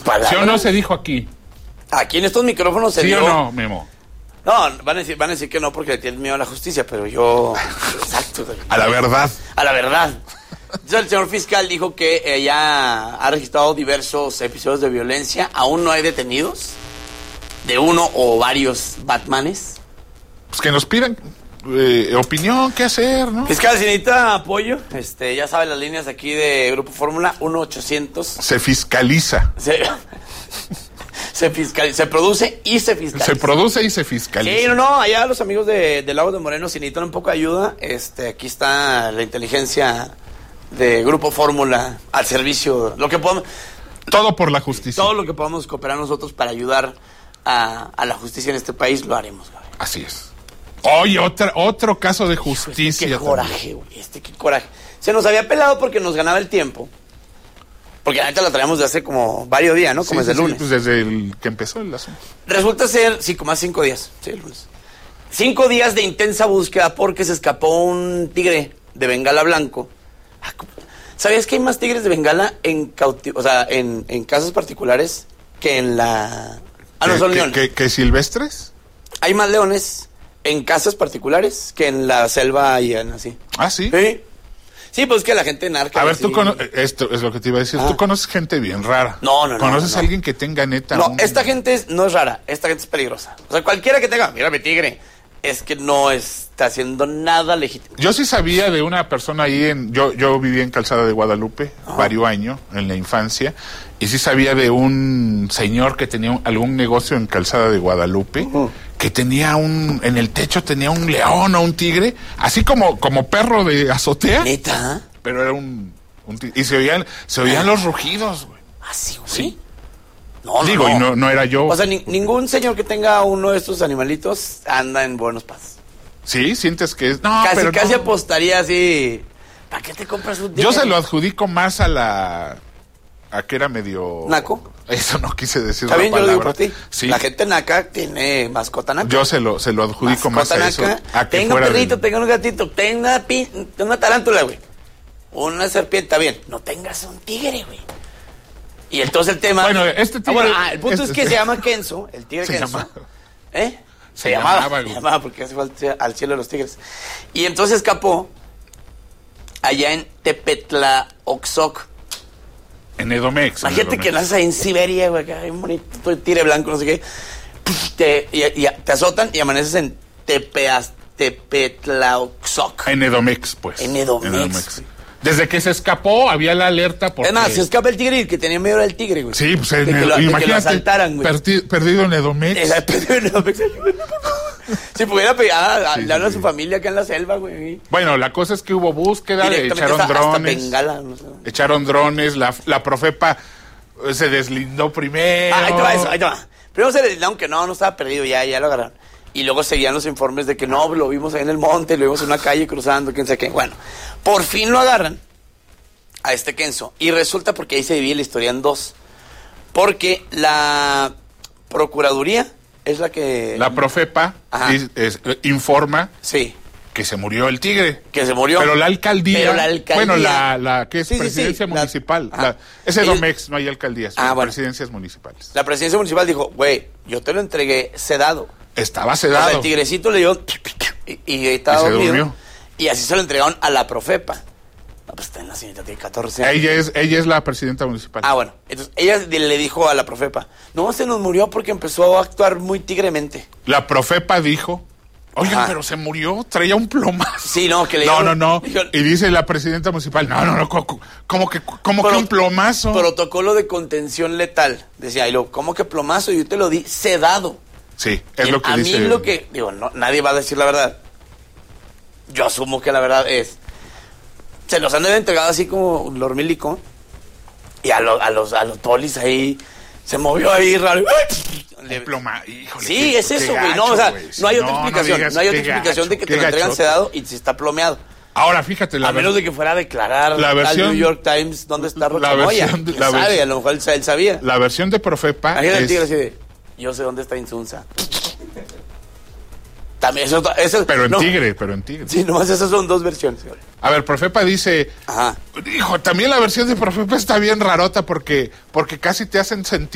palabras. ¿Sí o no se dijo aquí? Aquí en estos micrófonos se ¿Sí dio... o no, Memo? No, van a decir que no porque le tienen miedo a la justicia, pero yo... Exacto. A la verdad. A la verdad. Entonces, el señor fiscal dijo que ya ha registrado diversos episodios de violencia. Aún no hay detenidos de uno o varios Batmanes. Pues que nos pidan opinión, qué hacer, ¿no? Fiscal, si necesita apoyo, ya sabe las líneas aquí de Grupo Fórmula, 1-800. Se fiscaliza. Se produce y se fiscaliza. Se produce y se fiscaliza. Sí, no, allá los amigos de Lagos de Moreno, si necesitan un poco de ayuda, aquí está la inteligencia de Grupo Fórmula al servicio, lo que podamos. Todo por la justicia. Todo lo que podamos cooperar nosotros para ayudar a la justicia en este país, lo haremos, güey. Así es. Oye, otro caso de justicia. Qué coraje, güey, qué coraje. Se nos había pelado porque nos ganaba el tiempo. Porque la neta la traíamos de hace como varios días, ¿no? Como desde el lunes. Pues desde el que empezó el asunto. Resulta ser, como hace 5 días. Sí, el lunes. 5 días de intensa búsqueda porque se escapó un tigre de Bengala blanco. ¿Sabías que hay más tigres de Bengala en casas particulares que en la... no son leones. ¿Que silvestres? Hay más leones en casas particulares que en la selva y en así. ¿Ah, sí? Sí. Sí, pues que la gente narca. A ver, esto es lo que te iba a decir. Tú conoces gente bien rara. No. ¿Conoces a alguien que tenga neta? No, esta gente no es rara. Esta gente es peligrosa. O sea, cualquiera que tenga, mira mi tigre, es que no está haciendo nada legítimo. Yo sí sabía de una persona ahí yo viví en Calzada de Guadalupe varios años, en la infancia, y sí sabía de un señor que tenía algún negocio en Calzada de Guadalupe, que tenía en el techo tenía un león o un tigre, así como perro de azotea. ¿Neta? Pero era un tigre. Y se oían los rugidos, güey. ¿Ah, sí, güey? Sí. No. Digo, y no era yo. O sea, ningún señor que tenga uno de estos animalitos anda en buenos pasos. Sí, sientes que es... No, casi apostaría así. ¿Para qué te compras un tigre? Yo se lo adjudico más a que era medio... ¿Naco? Eso no quise decir la palabra. Está bien, yo lo digo por ti. Sí. La gente naca tiene mascota naca. Yo se lo adjudico más a eso. Tenga un perrito, tenga un gatito, tenga una tarántula, güey. Una serpiente, está bien. No tengas un tigre, güey. Y entonces el tema... Bueno, este tigre... el punto es que se llama Kenzo, el tigre Kenzo. Se llamaba porque se fue al cielo de los tigres. Y entonces escapó allá en Tepetlaoxoc. En Edomex. Imagínate que naces ahí en Siberia, güey, que hay un bonito tigre blanco, no sé qué. Te azotan y amaneces en Tepetlaoxoc. En Edomex, pues. En Edomex. Desde que se escapó, había la alerta porque... Es más, se escapa el tigre y el que tenía miedo era el tigre, güey. Sí, pues imagínate. Que lo asaltaran, güey. Perdido en Edomex. Perdido en Edomex. Si pudiera le hablan a su familia acá en la selva, güey. Bueno, la cosa es que hubo búsqueda, le echaron drones. Hasta Bengala, no sé. Echaron drones, la Profepa se deslindó primero. Ahí te va. Primero se deslindaron que no estaba perdido, ya lo agarraron. Y luego seguían los informes de que no, lo vimos ahí en el monte, lo vimos en una calle cruzando, quién sabe qué. Bueno, por fin lo agarran a este Kenzo. Y resulta porque ahí se divide la historia en dos. Porque la Procuraduría es la que... La Profepa informa... Sí. Que se murió el tigre. Que se murió. Pero la alcaldía... Bueno, la que es presidencia municipal. Es Edomex, no hay alcaldías. Presidencias municipales. La presidencia municipal dijo, güey, yo te lo entregué sedado. Estaba sedado. O sea, el tigrecito le dio... Y estaba dormido. Durmió. Y así se lo entregaron a la Profepa. No, pues está en la señorita, tiene 14 años. Ella es la presidenta municipal. Bueno. Entonces, ella le dijo a la Profepa, no, se nos murió porque empezó a actuar muy tigremente. La Profepa dijo... Oigan, pero se murió, traía un plomazo. Sí, no, que le No. Y dice la presidenta municipal, no, ¿cómo que un plomazo? Protocolo de contención letal. Decía, ¿cómo que plomazo? Yo te lo di sedado. Sí, es lo que dice. A mí lo que, nadie va a decir la verdad. Yo asumo que la verdad es, se los han entregado así como Lormílico, y a los polis ahí, se movió ahí raro. Híjole, sí, es eso, güey. No, o sea, no hay otra explicación. No hay otra explicación de que te lo entregan sedado y se está plomeado. Ahora, fíjate, a menos de que fuera a declarar al New York Times dónde está Rochamoya. A lo mejor él sabía. La versión de Profepa es... el tigre así de, yo sé dónde está Insunza. También eso pero en tigre. Sí, nomás esas son dos versiones. A ver, Profepa dice... Hijo, también la versión de Profepa está bien rarota porque casi te hacen sentir